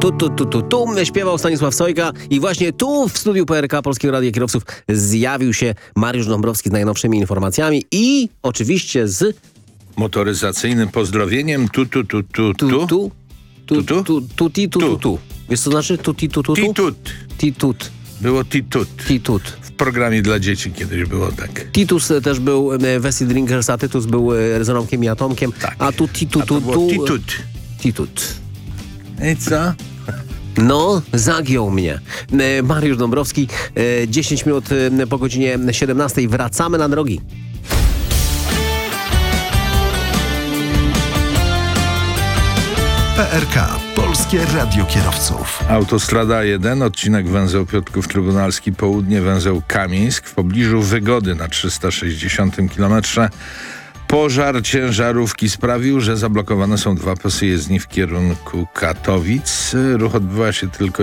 Tu śpiewał Stanisław Sojka i właśnie tu w studiu PRK Polskiego Radia Kierowców zjawił się Mariusz Dąbrowski z najnowszymi informacjami i oczywiście z motoryzacyjnym pozdrowieniem tu. Wiesz co znaczy? Titut. Było titut. W programie dla dzieci kiedyś było tak. Titus też był Wesley Drinkers, a Tytus był Ronkiem i Atomkiem. Tak. A tu Titut. I co? No, zagiął mnie. Mariusz Dąbrowski, 10 minut po godzinie 17. Wracamy na drogi. PRK, Polskie Radio Kierowców. Autostrada 1, odcinek węzeł Piotrków Trybunalski Południe, węzeł Kamieńsk w pobliżu Wygody na 360 km. Pożar ciężarówki sprawił, że zablokowane są dwa pasy jezdni w kierunku Katowic. Ruch odbywa się tylko